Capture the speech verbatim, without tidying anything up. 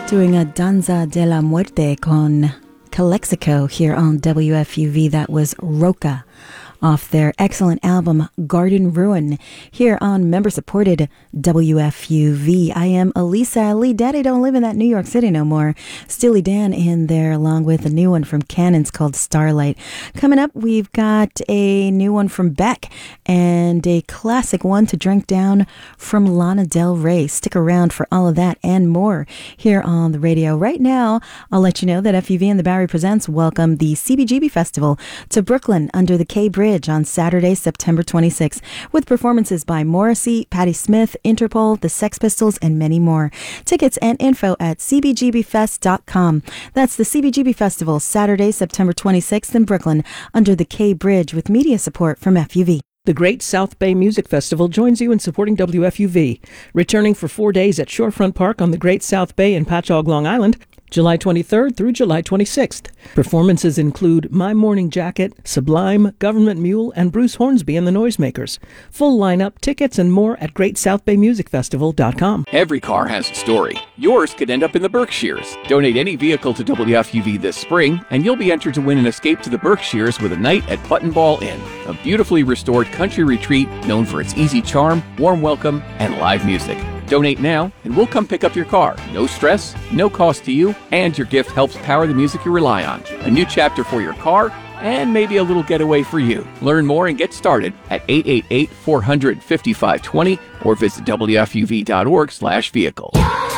doing a Danza de la Muerte con Calexico here on W F U V. That was Roca off their excellent album Garden Ruin here on member-supported W F U V. I am Elisa Lee. Daddy don't live in that New York City no more. Steely Dan in there along with a new one from Cannons called Starlight. Coming up, we've got a new one from Beck and a classic one to drink down from Lana Del Rey. Stick around for all of that and more here on the radio. Right now, I'll let you know that F U V and the Bowery Presents welcome the C B G B Festival to Brooklyn under the K Bridge on Saturday, September twenty-sixth, with performances by Morrissey, Patti Smith, Interpol, the Sex Pistols, and many more. Tickets and info at c b g b fest dot com. That's the C B G B Festival, Saturday, September twenty-sixth in Brooklyn under the K Bridge with media support from F U V. The Great South Bay Music Festival joins you in supporting W F U V. Returning for four days at Shorefront Park on the Great South Bay in Patchogue, Long Island, July twenty-third through July twenty-sixth. Performances include My Morning Jacket, Sublime, Government Mule, and Bruce Hornsby and the Noisemakers. Full lineup, tickets, and more at great south bay music festival dot com. Every car has a story. Yours could end up in the Berkshires. Donate any vehicle to W F U V this spring, and you'll be entered to win an escape to the Berkshires with a night at Button Ball Inn, a beautifully restored country retreat known for its easy charm, warm welcome, and live music. Donate now, and we'll come pick up your car. No stress, no cost to you, and your gift helps power the music you rely on. A new chapter for your car, and maybe a little getaway for you. Learn more and get started at eight eight eight, four hundred, fifty-five twenty or visit W F U V dot org slash vehicle.